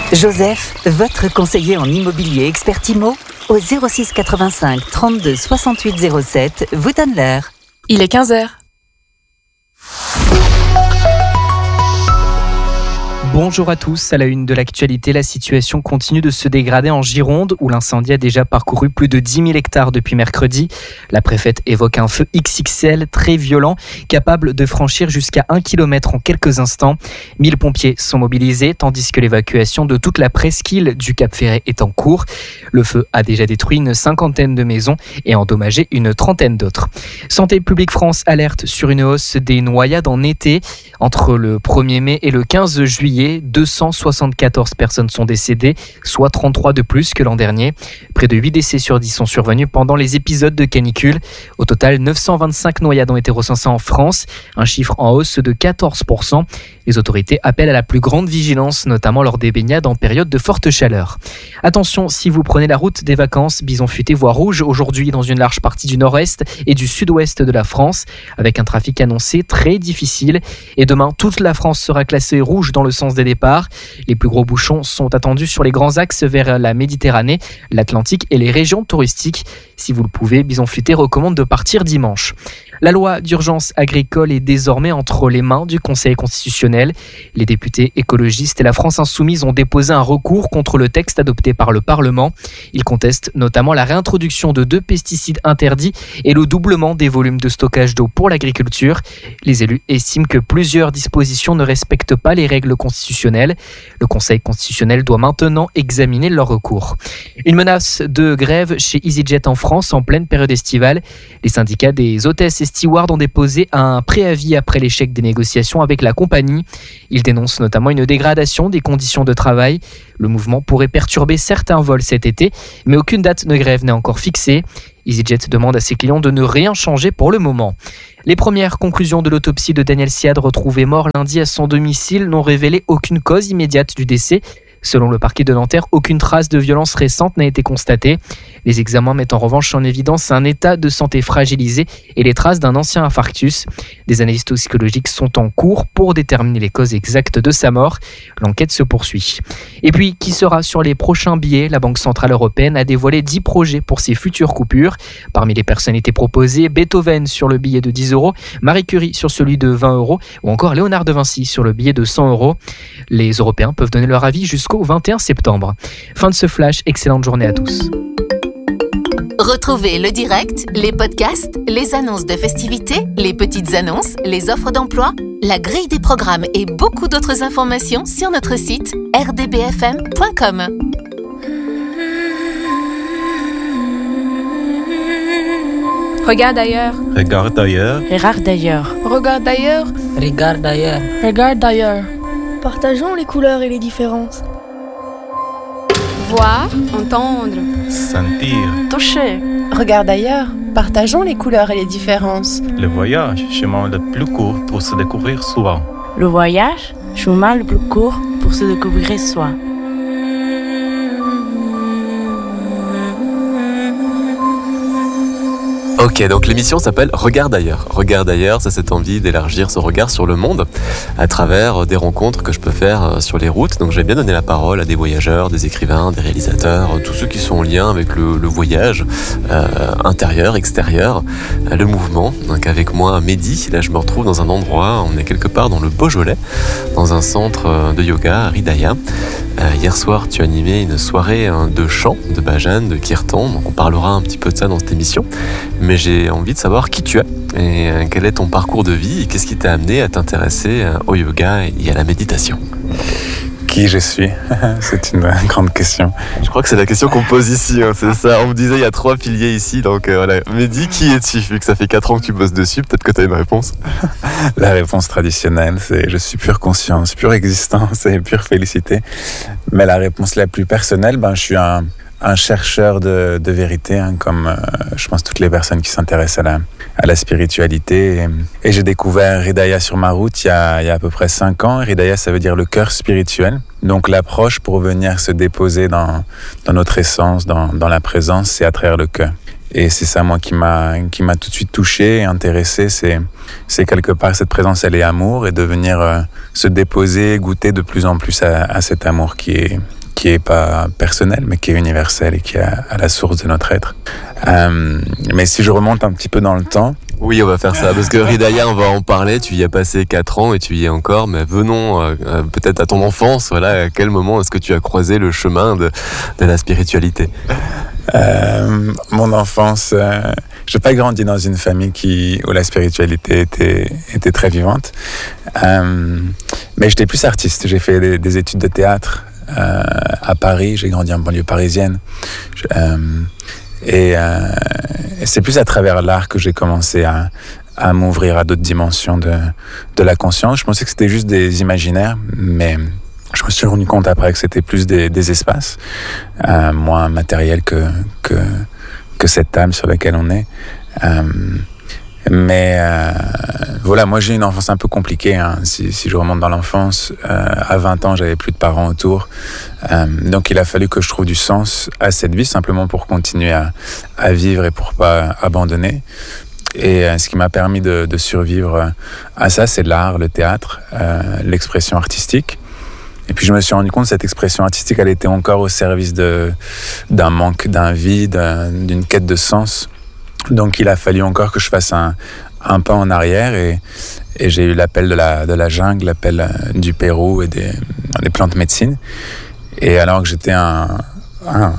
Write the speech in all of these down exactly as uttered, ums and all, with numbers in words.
Joseph, votre conseiller en immobilier expert IMO, au zéro six quatre-vingt-cinq trente-deux soixante-huit zéro sept, vous donne l'heure. Il est quinze heures. Bonjour à tous, à la une de l'actualité, la situation continue de se dégrader en Gironde où l'incendie a déjà parcouru plus de dix mille hectares depuis mercredi. La préfète évoque un feu X X L très violent, capable de franchir jusqu'à un kilomètre en quelques instants. mille pompiers sont mobilisés tandis que l'évacuation de toute la presqu'île du Cap Ferret est en cours. Le feu a déjà détruit une cinquantaine de maisons et endommagé une trentaine d'autres. Santé publique France alerte sur une hausse des noyades en été. Entre le premier mai et le quinze juillet, deux cent soixante-quatorze personnes sont décédées, soit trente-trois de plus que l'an dernier. Près de huit décès sur dix sont survenus pendant les épisodes de canicule. Au total, neuf cent vingt-cinq noyades ont été recensées en France, un chiffre en hausse de quatorze pour cent. Les autorités appellent à la plus grande vigilance, notamment lors des baignades en période de forte chaleur. Attention, si vous prenez la route des vacances, bison futé voie rouge aujourd'hui dans une large partie du nord-est et du sud-ouest de la France, avec un trafic annoncé très difficile. Et demain, toute la France sera classée rouge dans le sens des départs. Les plus gros bouchons sont attendus sur les grands axes vers la Méditerranée, l'Atlantique et les régions touristiques. Si vous le pouvez, Bison Futé recommande de partir dimanche. La loi d'urgence agricole est désormais entre les mains du Conseil constitutionnel. Les députés écologistes et la France insoumise ont déposé un recours contre le texte adopté par le Parlement. Ils contestent notamment la réintroduction de deux pesticides interdits et le doublement des volumes de stockage d'eau pour l'agriculture. Les élus estiment que plusieurs dispositions ne respectent pas les règles constitutionnelles. Le Conseil constitutionnel doit maintenant examiner leur recours. Une menace de grève chez EasyJet en France en pleine période estivale. Les syndicats des hôtesses et stewards ont déposé un préavis après l'échec des négociations avec la compagnie. Ils dénoncent notamment une dégradation des conditions de travail. Le mouvement pourrait perturber certains vols cet été, mais aucune date de grève n'est encore fixée. EasyJet demande à ses clients de ne rien changer pour le moment. Les premières conclusions de l'autopsie de Daniel Siad, retrouvé mort lundi à son domicile, n'ont révélé aucune cause immédiate du décès. Selon le parquet de Nanterre, aucune trace de violence récente n'a été constatée. Les examens mettent en revanche en évidence un état de santé fragilisé et les traces d'un ancien infarctus. Des analyses toxicologiques sont en cours pour déterminer les causes exactes de sa mort. L'enquête se poursuit. Et puis, qui sera sur les prochains billets ? La Banque Centrale Européenne a dévoilé dix projets pour ses futures coupures. Parmi les personnalités proposées, Beethoven sur le billet de dix euros, Marie Curie sur celui de vingt euros ou encore Léonard de Vinci sur le billet de cent euros. Les Européens peuvent donner leur avis jusqu'au vingt et un septembre. Fin de ce flash, excellente journée à tous. Retrouvez le direct, les podcasts, les annonces de festivités, les petites annonces, les offres d'emploi, la grille des programmes et beaucoup d'autres informations sur notre site r d b f m point com. Regarde ailleurs. Regarde ailleurs. Regarde ailleurs. Regarde ailleurs. Regarde ailleurs. Regarde ailleurs. Partageons les couleurs et les différences. Voir, entendre, Sentir. Toucher. Regarde ailleurs. Partageons les couleurs et les différences. Le voyage, chemin le plus court pour se découvrir soi. Le voyage, chemin le plus court pour se découvrir soi. Ok, donc l'émission s'appelle Regarde ailleurs. Regarde ailleurs, c'est cette envie d'élargir son regard sur le monde à travers des rencontres que je peux faire sur les routes. Donc j'ai bien donné la parole à des voyageurs, des écrivains, des réalisateurs, tous ceux qui sont en lien avec le, le voyage euh, intérieur, extérieur, le mouvement. Donc avec moi, Mehdi, là je me retrouve dans un endroit, on est quelque part dans le Beaujolais, dans un centre de yoga à Hridaya. Euh, hier soir, tu as animé une soirée hein, de chant, de bhajan, de kirtan. Donc on parlera un petit peu de ça dans cette émission. Mais j'ai envie de savoir qui tu es et euh, quel est ton parcours de vie et qu'est-ce qui t'a amené à t'intéresser euh, au yoga et à la méditation. Qui je suis ? C'est une grande question. Je crois que c'est la question qu'on pose ici, hein, c'est ça. On me disait il y a trois piliers ici, donc euh, voilà. Mehdi, qui es-tu ? Vu que ça fait quatre ans que tu bosses dessus, peut-être que tu as une réponse. La réponse traditionnelle, c'est je suis pure conscience, pure existence et pure félicité. Mais la réponse la plus personnelle, ben, je suis un, un chercheur de, de vérité, hein, comme euh, je pense toutes les personnes qui s'intéressent à la, à la spiritualité. Et, et j'ai découvert Hridaya sur ma route il y a, il y a à peu près cinq ans. Hridaya, ça veut dire le cœur spirituel. Donc l'approche pour venir se déposer dans, dans notre essence, dans, dans la présence, c'est à travers le cœur. Et c'est ça, moi, qui m'a, qui m'a tout de suite touché et intéressé. C'est, c'est quelque part cette présence, elle est amour, et de venir euh, se déposer, goûter de plus en plus à, à cet amour qui est, qui est pas personnel, mais qui est universel et qui est à, à la source de notre être. Euh, mais si je remonte un petit peu dans le temps... Oui, on va faire ça, parce que Hridaya, on va en parler, tu y as passé quatre ans et tu y es encore, mais venons euh, peut-être à ton enfance, voilà, à quel moment est-ce que tu as croisé le chemin de, de la spiritualité ? euh, Mon enfance, euh, je n'ai pas grandi dans une famille qui, où la spiritualité était, était très vivante, euh, mais j'étais plus artiste, j'ai fait des, des études de théâtre euh, à Paris, j'ai grandi en banlieue parisienne, je, euh, Et, euh, et c'est plus à travers l'art que j'ai commencé à, à m'ouvrir à d'autres dimensions de, de la conscience. Je pensais que c'était juste des imaginaires, mais je me suis rendu compte après que c'était plus des, des espaces, euh, moins matériels que, que, que cette table sur laquelle on est. Euh, mais euh, voilà, moi j'ai une enfance un peu compliquée, hein. si, si je remonte dans l'enfance, euh, à vingt ans j'avais plus de parents autour, euh, donc il a fallu que je trouve du sens à cette vie, simplement pour continuer à, à vivre et pour pas abandonner. Et euh, ce qui m'a permis de, de survivre à ça, c'est l'art, le théâtre, euh, l'expression artistique. Et puis je me suis rendu compte que cette expression artistique, elle était encore au service de, d'un manque, d'un vide, d'une quête de sens. Donc il a fallu encore que je fasse un, un pas en arrière et, et j'ai eu l'appel de la, de la jungle, l'appel du Pérou et des, des plantes médecines. Et alors que j'étais un, un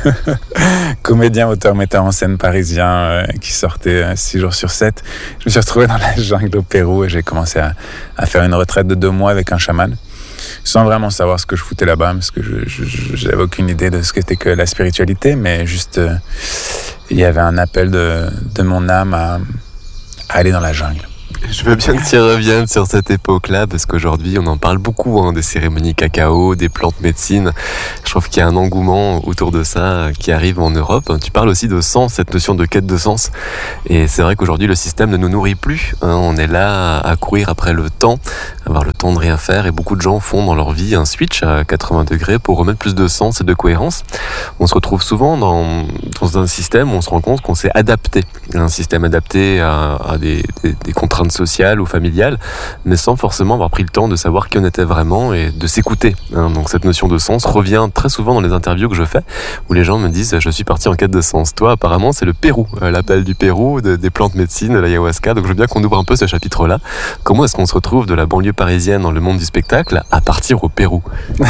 comédien, auteur, metteur en scène parisien euh, qui sortait euh, six jours sur sept, je me suis retrouvé dans la jungle au Pérou et j'ai commencé à, à faire une retraite de deux mois avec un chaman, sans vraiment savoir ce que je foutais là-bas, parce que je n'avais aucune idée de ce qu'était que la spiritualité, mais juste... Euh, il y avait un appel de, de mon âme à, à aller dans la jungle. Je veux bien que tu reviennes sur cette époque-là, parce qu'aujourd'hui, on en parle beaucoup, hein, des cérémonies cacao, des plantes médecines. Je trouve qu'il y a un engouement autour de ça qui arrive en Europe. Tu parles aussi de sens, cette notion de quête de sens. Et c'est vrai qu'aujourd'hui, le système ne nous nourrit plus, hein. On est là à courir après le temps, avoir le temps de rien faire. Et beaucoup de gens font dans leur vie un switch à quatre-vingts degrés pour remettre plus de sens et de cohérence. On se retrouve souvent dans, dans un système où on se rend compte qu'on s'est adapté. Un système adapté à, à des, des, des contraintes sociales ou familiales, mais sans forcément avoir pris le temps de savoir qui on était vraiment et de s'écouter, hein. Donc cette notion de sens revient très souvent dans les interviews que je fais, où les gens me disent « je suis parti en quête de sens ». Toi, apparemment, c'est le Pérou, euh, l'appel du Pérou, de, des plantes médecines, de l'ayahuasca, donc je veux bien qu'on ouvre un peu ce chapitre-là. Comment est-ce qu'on se retrouve de la banlieue parisienne dans le monde du spectacle à partir au Pérou ?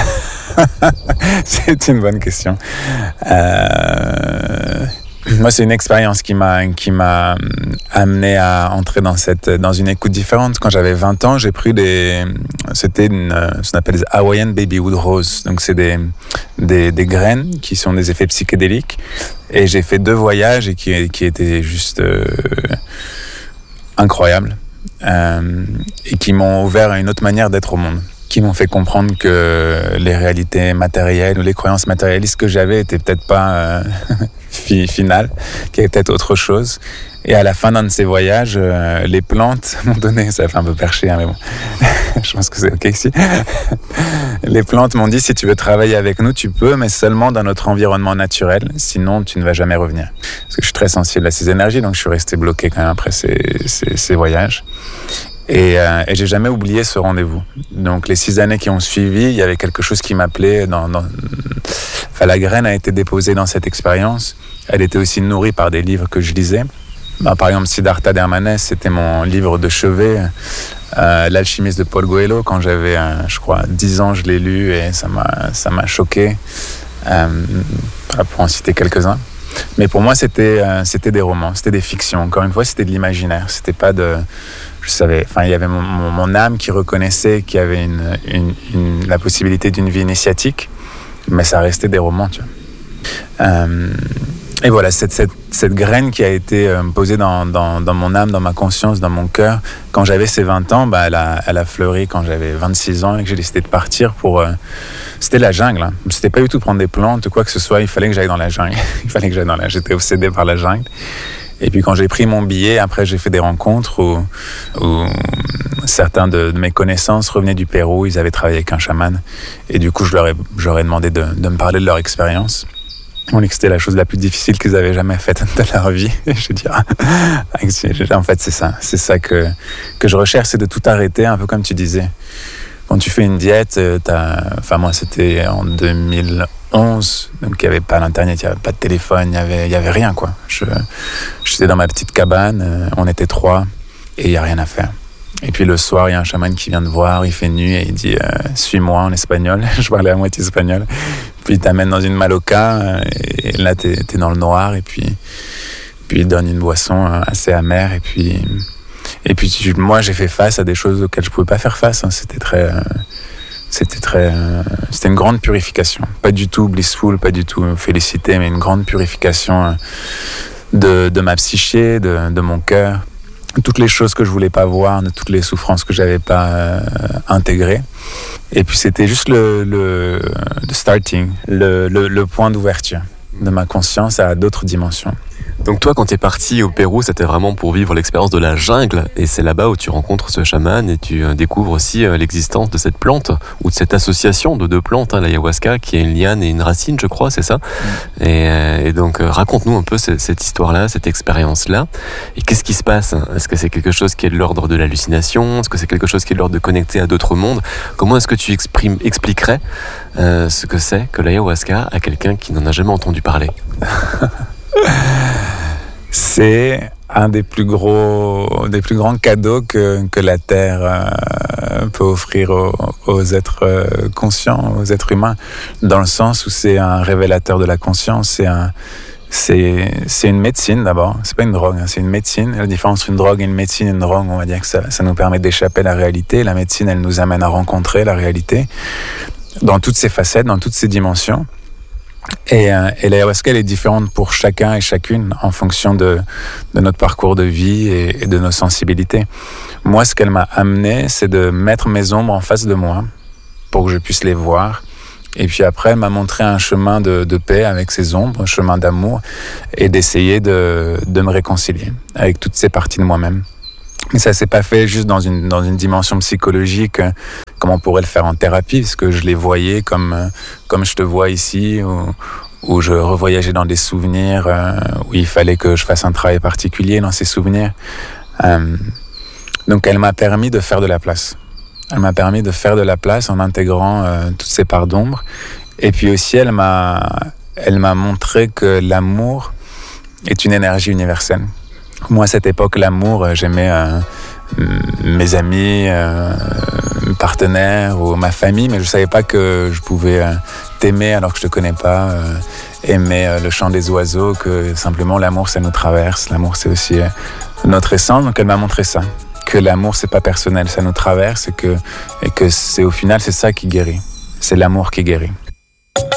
C'est une bonne question. Euh... Moi, c'est une expérience qui m'a, qui m'a amené à entrer dans, cette, dans une écoute différente. Quand j'avais vingt ans, j'ai pris des... C'était une, ce qu'on appelle des Hawaiian Babywood Rose. Donc, c'est des, des, des graines qui sont des effets psychédéliques. Et j'ai fait deux voyages et qui, qui étaient juste euh, incroyables. Euh, et qui m'ont ouvert à une autre manière d'être au monde. Qui m'ont fait comprendre que les réalités matérielles ou les croyances matérialistes que j'avais étaient peut-être pas euh, finales, qu'il y avait peut-être autre chose. Et à la fin d'un de ces voyages, euh, les plantes m'ont donné, ça fait un peu perché, hein, mais bon, je pense que c'est ok ici. Les plantes m'ont dit, si tu veux travailler avec nous, tu peux, mais seulement dans notre environnement naturel, sinon tu ne vas jamais revenir. Parce que je suis très sensible à ces énergies, donc je suis resté bloqué quand même après ces, ces, ces voyages. Et, euh, et j'ai jamais oublié ce rendez-vous. Donc les six années qui ont suivi, il y avait quelque chose qui m'appelait. Dans, dans... Enfin, la graine a été déposée dans cette expérience. Elle était aussi nourrie par des livres que je lisais. Bah, par exemple, Siddhartha d'Hermanès, c'était mon livre de chevet. Euh, L'alchimiste de Paul Coelho, quand j'avais, euh, je crois, dix ans, je l'ai lu et ça m'a, ça m'a choqué. Euh, pour en citer quelques-uns. Mais pour moi, c'était, euh, c'était des romans, c'était des fictions. Encore une fois, c'était de l'imaginaire. C'était pas de... Je savais, enfin, il y avait mon, mon, mon âme qui reconnaissait qu'il y avait une, une, une, la possibilité d'une vie initiatique, mais ça restait des romans, tu vois. Euh, et voilà, cette, cette, cette graine qui a été posée dans, dans, dans mon âme, dans ma conscience, dans mon cœur, quand j'avais ces vingt ans, bah, elle, a, elle a fleuri quand j'avais vingt-six ans et que j'ai décidé de partir pour... Euh, c'était la jungle, hein. C'était pas du tout prendre des plantes ou quoi que ce soit, il fallait que j'aille dans la jungle. il fallait que j'aille dans la... J'étais obsédé par la jungle. Et puis quand j'ai pris mon billet, après j'ai fait des rencontres où, où certains de, de mes connaissances revenaient du Pérou, ils avaient travaillé avec un chaman. Et du coup, je leur ai, je leur ai demandé de, de me parler de leur expérience. On dit que c'était la chose la plus difficile qu'ils avaient jamais faite de leur vie. Et je dis, ah, en fait, c'est ça. C'est ça que, que je recherche, c'est de tout arrêter, un peu comme tu disais. Quand tu fais une diète, t'as... enfin moi c'était en deux mille onze, donc il n'y avait pas l'internet, il n'y avait pas de téléphone, il n'y avait, il y avait rien quoi. Je, j'étais dans ma petite cabane, on était trois et il n'y a rien à faire. Et puis le soir, il y a un chaman qui vient te voir, il fait nuit et il dit euh, « suis-moi » en espagnol. Je parlais à moitié espagnol. Puis il t'amène dans une maloca et là, t'es, t'es dans le noir et puis, puis il donne une boisson assez amère. Et puis, et puis tu, moi, j'ai fait face à des choses auxquelles je ne pouvais pas faire face. Hein. C'était très... Euh, c'était très... Euh, c'était une grande purification. Pas du tout blissful, pas du tout félicité, mais une grande purification euh, de, de ma psyché, de, de mon cœur. Toutes les choses que je voulais pas voir, de toutes les souffrances que j'avais pas euh, intégrées. Et puis c'était juste le, le, le starting, le, le, le point d'ouverture de ma conscience à d'autres dimensions. Donc toi, quand tu es parti au Pérou, c'était vraiment pour vivre l'expérience de la jungle, et c'est là-bas où tu rencontres ce chaman et tu euh, découvres aussi euh, l'existence de cette plante, ou de cette association de deux plantes, hein, l'ayahuasca, qui est une liane et une racine, je crois, c'est ça. Mm. et, euh, et donc euh, raconte-nous un peu cette, cette histoire-là, cette expérience-là, et qu'est-ce qui se passe? Est-ce que c'est quelque chose qui est de l'ordre de l'hallucination? Est-ce que c'est quelque chose qui est de l'ordre de connecter à d'autres mondes? Comment est-ce que tu exprimes, expliquerais euh, ce que c'est que l'ayahuasca à quelqu'un qui n'en a jamais entendu parler? C'est un des plus gros, des plus grands cadeaux que, que la Terre euh, peut offrir aux, aux êtres euh, conscients, aux êtres humains, dans le sens où c'est un révélateur de la conscience, c'est un, c'est, c'est une médecine d'abord, c'est pas une drogue, hein, c'est une médecine. La différence entre une drogue et une médecine, une drogue, on va dire que ça, ça nous permet d'échapper à la réalité. La médecine, elle nous amène à rencontrer la réalité dans toutes ses facettes, dans toutes ses dimensions. Et, euh, et l'ayahuasca, elle est différente pour chacun et chacune en fonction de, de notre parcours de vie et, et de nos sensibilités. Moi, ce qu'elle m'a amené, c'est de mettre mes ombres en face de moi pour que je puisse les voir. Et puis après, elle m'a montré un chemin de, de paix avec ces ombres, un chemin d'amour, et d'essayer de, de me réconcilier avec toutes ces parties de moi-même. Mais ça s'est pas fait juste dans une, dans une dimension psychologique, comme on pourrait le faire en thérapie, parce que je les voyais comme, comme je te vois ici, où, où je revoyageais dans des souvenirs, où il fallait que je fasse un travail particulier dans ces souvenirs. Euh, donc elle m'a permis de faire de la place. Elle m'a permis de faire de la place en intégrant euh, toutes ces parts d'ombre. Et puis aussi, elle m'a, elle m'a montré que l'amour est une énergie universelle. Moi, à cette époque, l'amour, j'aimais euh, mes amis, euh, mes partenaires ou ma famille, mais je ne savais pas que je pouvais euh, t'aimer alors que je ne te connais pas, euh, aimer euh, le chant des oiseaux, que simplement l'amour, ça nous traverse. L'amour, c'est aussi euh, notre essence. Donc, elle m'a montré ça, que l'amour, c'est pas personnel, ça nous traverse et que, et que c'est, au final, c'est ça qui guérit. C'est l'amour qui guérit.